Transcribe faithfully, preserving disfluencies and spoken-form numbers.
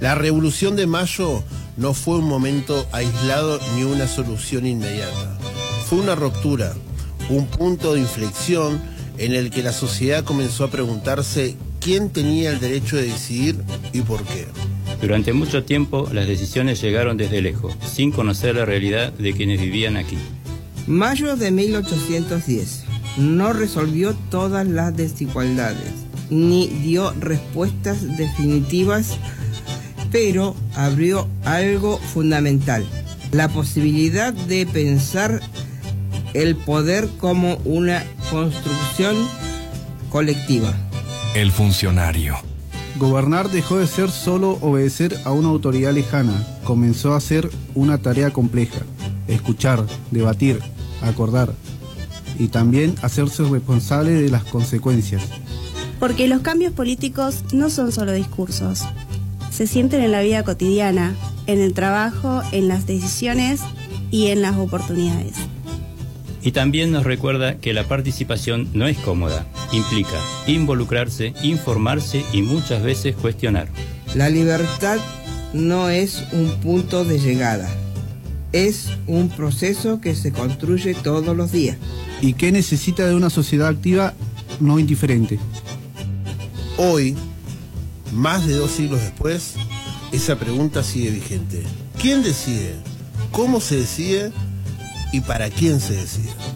La Revolución de Mayo no fue un momento aislado ni una solución inmediata. Fue una ruptura, un punto de inflexión en el que la sociedad comenzó a preguntarse quién tenía el derecho de decidir y por qué. Durante mucho tiempo las decisiones llegaron desde lejos, sin conocer la realidad de quienes vivían aquí. Mayo de mil ochocientos diez no resolvió todas las desigualdades, ni dio respuestas definitivas, pero abrió algo fundamental: la posibilidad de pensar el poder como una construcción colectiva. El funcionario. Gobernar dejó de ser solo obedecer a una autoridad lejana. Comenzó a ser una tarea compleja: escuchar, debatir, acordar y también hacerse responsable de las consecuencias. Porque los cambios políticos no son solo discursos. Se sienten en la vida cotidiana, en el trabajo, en las decisiones y en las oportunidades. Y también nos recuerda que la participación no es cómoda, implica involucrarse, informarse y muchas veces cuestionar. La libertad no es un punto de llegada, es un proceso que se construye todos los días. Y que necesita de una sociedad activa, no indiferente. Hoy, más de dos siglos después, esa pregunta sigue vigente. ¿Quién decide? ¿Cómo se decide? ¿Y para quién se decide?